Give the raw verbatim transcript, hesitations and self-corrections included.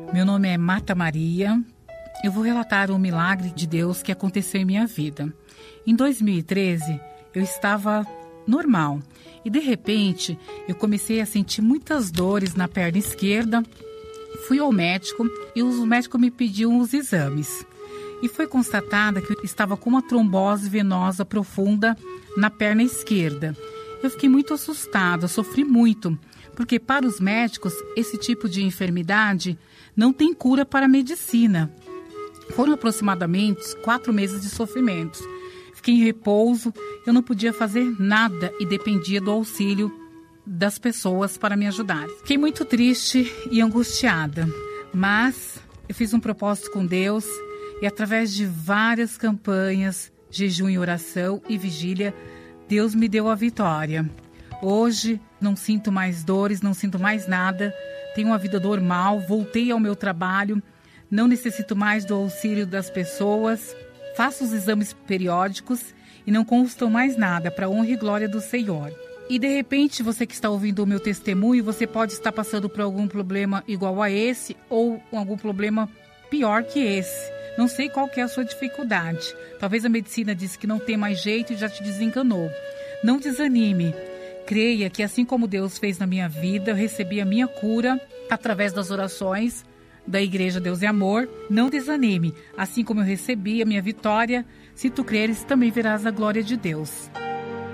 Meu nome é Marta Maria. Eu vou relatar um milagre de Deus que aconteceu em minha vida. Em dois mil e treze, eu estava normal e, de repente, eu comecei a sentir muitas dores na perna esquerda. Fui ao médico e o médico me pediu os exames. E foi constatada que eu estava com uma trombose venosa profunda na perna esquerda. Eu fiquei muito assustada, sofri muito, porque para os médicos esse tipo de enfermidade não tem cura para a medicina. Foram aproximadamente quatro meses de sofrimentos. Fiquei em repouso, eu não podia fazer nada e dependia do auxílio das pessoas para me ajudar. Fiquei muito triste e angustiada, mas eu fiz um propósito com Deus e através de várias campanhas, jejum e oração e vigília, Deus me deu a vitória. Hoje não sinto mais dores, não sinto mais nada, tenho uma vida normal, voltei ao meu trabalho, não necessito mais do auxílio das pessoas, faço os exames periódicos e não constam mais nada, para a honra e glória do Senhor. E de repente, você que está ouvindo o meu testemunho, você pode estar passando por algum problema igual a esse ou algum problema pior que esse. Não sei qual que é a sua dificuldade. Talvez a medicina disse que não tem mais jeito e já te desenganou. Não desanime. Creia que assim como Deus fez na minha vida, eu recebi a minha cura através das orações da Igreja Deus e Amor. Não desanime. Assim como eu recebi a minha vitória, se tu creres, também verás a glória de Deus.